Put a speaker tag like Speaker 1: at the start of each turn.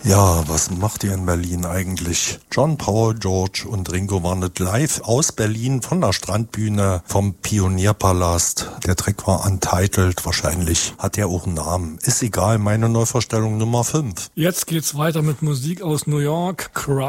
Speaker 1: Ja, was macht ihr in Berlin eigentlich? John, Paul, George und Ringo waren nicht live aus Berlin von der Strandbühne vom Pionierpalast. Der Track war Untitled, wahrscheinlich hat er auch einen Namen. Ist egal, meine Neuvorstellung Nummer 5.
Speaker 2: Jetzt geht's weiter mit Musik aus New York.